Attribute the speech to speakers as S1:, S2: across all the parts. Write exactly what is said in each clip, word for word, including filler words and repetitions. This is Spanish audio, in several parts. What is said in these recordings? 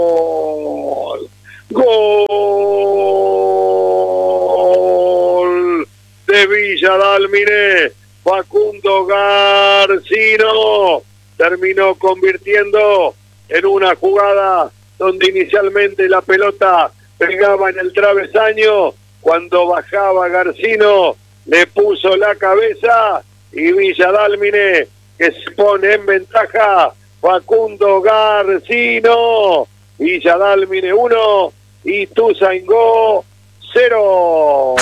S1: Gol de Villa Dálmine. Facundo Garcino terminó convirtiendo en una jugada donde inicialmente la pelota pegaba en el travesaño. Cuando bajaba Garcino, le puso la cabeza y Villa Dálmine, que se pone en ventaja. Facundo Garcino, Villa Dálmine uno, Ituzaingó cero.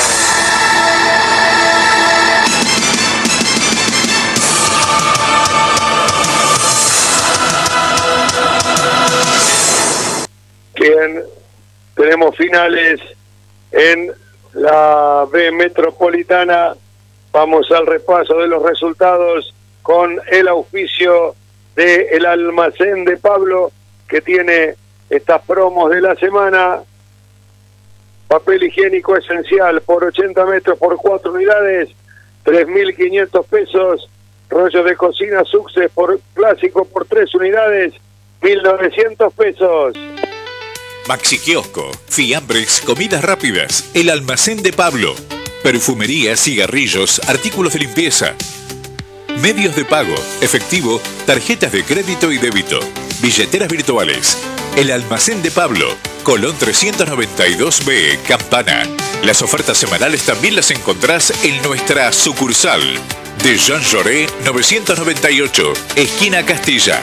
S1: Bien, tenemos finales en la B Metropolitana. Vamos al repaso de los resultados con el auspicio del almacén de Pablo, que tiene estas promos de la semana. Papel higiénico esencial por ochenta metros por cuatro unidades, tres mil quinientos pesos. Rollo de cocina Success por clásico por tres unidades, mil novecientos pesos.
S2: Maxi Kiosco, fiambres, comidas rápidas, el almacén de Pablo. Perfumería, cigarrillos, artículos de limpieza. Medios de pago, efectivo, tarjetas de crédito y débito, billeteras virtuales. El almacén de Pablo, Colón trescientos noventa y dos B, Campana. Las ofertas semanales también las encontrás en nuestra sucursal de Jean Jaurès novecientos noventa y ocho, esquina Castilla.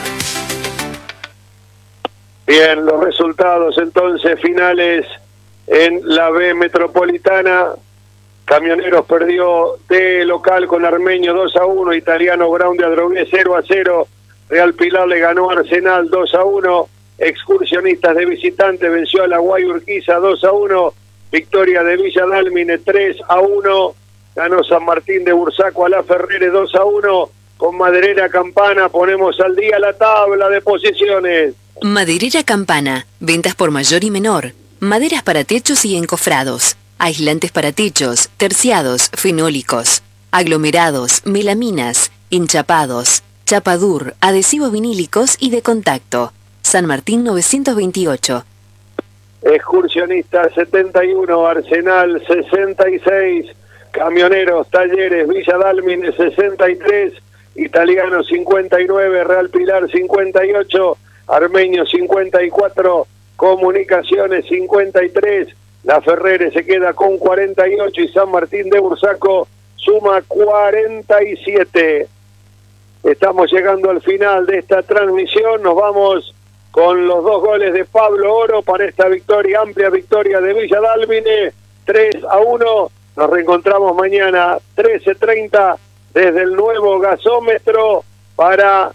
S1: Bien, los resultados entonces finales en la B Metropolitana. Camioneros perdió de local con Armenio dos a uno, Italiano Brown de Adrogué cero a cero, Real Pilar le ganó a Arsenal dos a uno, Excursionistas de visitante venció a la Guay Urquiza dos a uno, victoria de Villa Dálmine tres a uno, ganó San Martín de Bursaco a la Ferrere dos a uno, con Maderera Campana ponemos al día la tabla de posiciones.
S3: Maderera Campana, ventas por mayor y menor, maderas para techos y encofrados, aislantes para techos, terciados, fenólicos, aglomerados, melaminas, enchapados, chapadur, adhesivos vinílicos y de contacto. San Martín novecientos veintiocho.
S1: Excursionistas setenta y uno, Arsenal sesenta y seis, Camioneros, Talleres, Villa Dálmine sesenta y tres, Italiano cincuenta y nueve, Real Pilar cincuenta y ocho, Armenio cincuenta y cuatro, Comunicaciones cincuenta y tres, La Ferrere se queda con cuarenta y ocho y San Martín de Bursaco suma cuarenta y siete. Estamos llegando al final de esta transmisión, nos vamos con los dos goles de Pablo Oro para esta victoria, amplia victoria de Villa Dálmine, tres a uno. Nos reencontramos mañana trece treinta desde el nuevo gasómetro para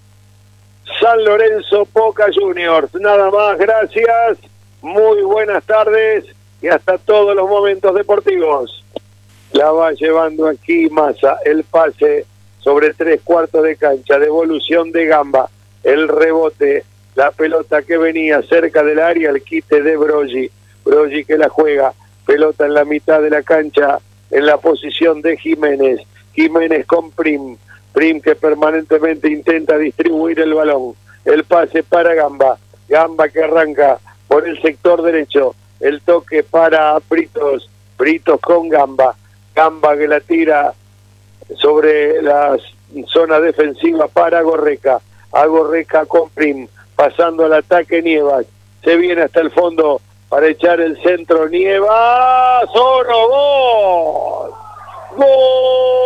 S1: San Lorenzo Boca Juniors. Nada más, gracias, muy buenas tardes y hasta todos los momentos deportivos. La va llevando aquí Massa, el pase sobre tres cuartos de cancha, devolución de Gamba, el rebote, la pelota que venía cerca del área, el quite de Broggi, Broggi que la juega, pelota en la mitad de la cancha, en la posición de Jiménez, Jiménez con Prim, Prim que permanentemente intenta distribuir el balón, el pase para Gamba, Gamba que arranca por el sector derecho, el toque para Britos, Britos con Gamba, Gamba que la tira sobre la zona defensiva para Gorreca, a Gorreca con Prim, pasando al ataque Nievas, se viene hasta el fondo para echar el centro Nievas, ¡oh, robó!